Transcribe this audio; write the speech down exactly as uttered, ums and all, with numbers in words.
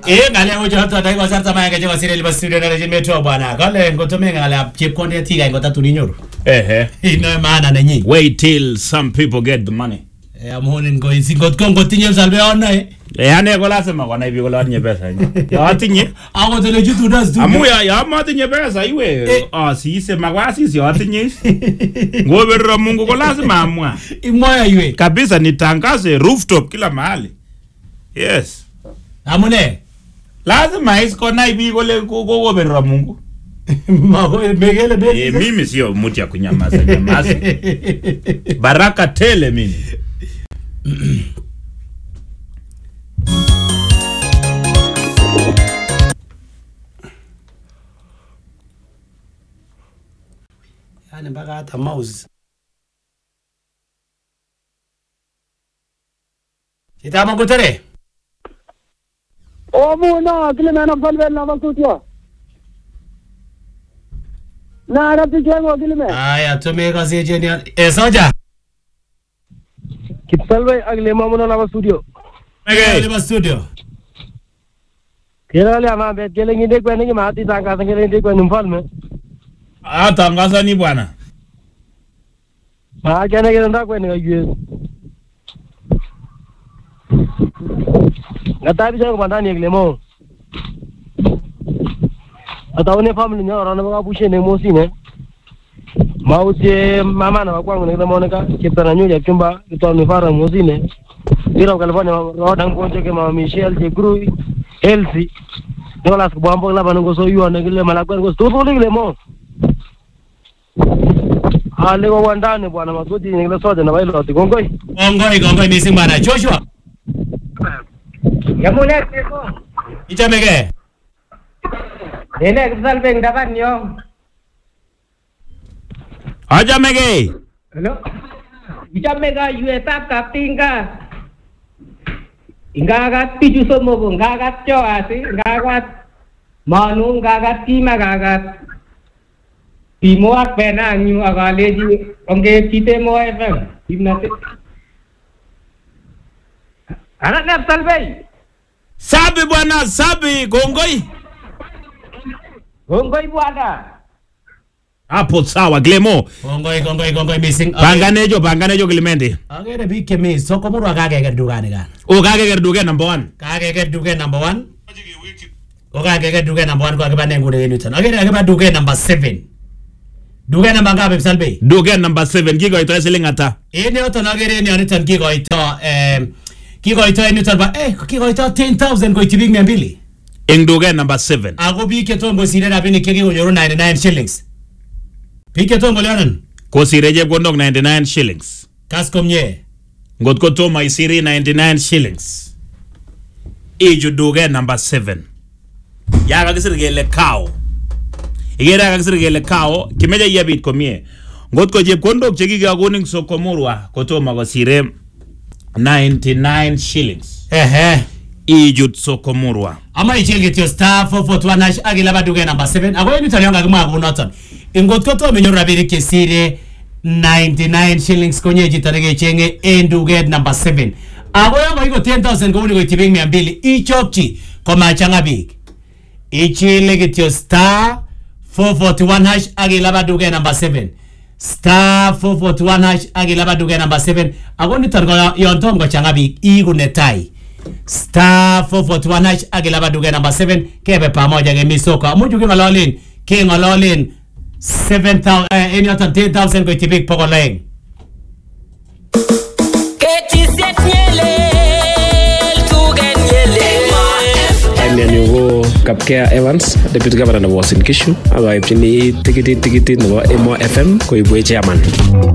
Eh ngale ojoto dai ko sarta maenge je ko sireli ba studio na rejin metro bwana. Kale ngotome ngale chepkonde tiga ngotatu ninyoru. Eh eh. Ino maana na nyinyi. Wait till some people get the money. Eh amhoni ngo isingot kongo tinye salbe ona eh. Eh ane ko lazima kwa naibi ko latinye pesa. Ya atinye. Ako tele jutu das tu. Amu ya ya matinye pesa iwe. Ah si se magwasi si atinye. Ngoberera Mungu ko lazima amwa. Imoya iwe. Kabisa nitangaze rooftop kila mahali. Yes. Amune. Lazima isko naibi ko le ko ngoberera Mungu. Mago megele beti. Eh mimi sio mtu ya kunyamaza nyamaza. Baraka tele mimi. Yani mpaka hata mouse. Chitama kutere. Omu na kile mena falwe na makutia. Na arati chengo kile me. Aya tume ka se jeni. Eh soja. Kitsalwe agle mamuno na studio. Mege le studio. Kile ama bet kile nginde kwa ningi mahati tanga kile nginde kwa nimfalme. Ah tangaza ni bwana. Ah kene kile ndakwa ni gajwe. Ngatabi jango bandani agle mo. Ataone family nyo rana ba bushe ne mosi ne. Mausie mama na wakwangu ne mo ne ka kipana nyo ya chumba to ni fara mosi ne. Ira California rodang ponche ke mama Michelle je gru Elsie. Dolas bombo la bango so yu ne gile malakwa ngo to to gile mo. Ale go wandane bwana magoti ne gile soja na bailo ti gongoi. Gongoi gongoi missing bana Joshua. Yamune ko. Ichamege. Dene ksal beng dapat nyo. Aja mege. Hello. Ichamega yue tap kaptinga. Ingagat piju somo ko ngagat cho asi ngagat manu ngagat kima ngagat timoak pena nyu agaleji onge chite mo fm timnate ana nap salvei Sabi bwana sabi gongoi. gongoi bwana Hapo sawa Glemo. Gongoi gongoi gongoi missing. Banganejo banganejo Clemente. Agere bi kemi soko muru kage ger dugane gan. O kage ger duge number one. Kage ger duge number one. O kage ger duge number one ko age bane ngure Newton. Agere age ba duge number seven. Duge number ngapi Salbe? Duge number seven gigo ito siling ata. Ene oto nagere ni Newton gigo ito eh gigo ito Newton ba eh gigo ito ten thousand ko itibig mia mbili. Ing duge number seven. Ago bi keto ngo sire na bini kege ngo ninety-nine shillings. Pike to ngolianan. Ko sireje gondok ninety-nine shillings. Kaskom nye. Ngot ko to my siri ninety-nine shillings. Iju duge number seven. Ya ka kisir gele kao. Igera ka kisir gele kao kimeja yabit ko mie. Ngot ko je gondok chegi ga goning sokomurwa ko to ma ko sire ninety-nine shillings. Ehe. Iju sokomurwa. Ama ichilge tio star four four one hash agilaba duge number seven. Ago yenu talionga kuma ago noton. Ingot ko to menyo rabiri kesire ninety-nine shillings konye jitarege chenge enduge number seven. Ago yango iko ten thousand ko uni ko itibing mia mbili. Ichopchi koma changa big. Ichilge tio star four four one hash agilaba duge number seven. Star four four one hash agilaba duge number seven. Ago ni targo yontom ko changa big. Igu netai. Star four four one hash agilaba duge number seven. Kebe pamoja ge misoka. Muju ke ngalolin. Ke ngalolin. seven thousand uh, any other ten thousand ko tibik poko laeng. Amian yugo Kapkea Evans, Deputy Governor of Uasin Gishu, ago ipchini tikiti tikiti nebo Emo F M ko ibu chairman.